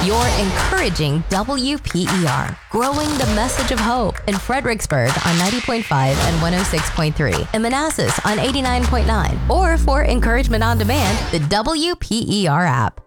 You're encouraging WPER, growing the message of hope in Fredericksburg on 90.5 and 106.3, in Manassas on 89.9, or for encouragement on demand, the WPER app.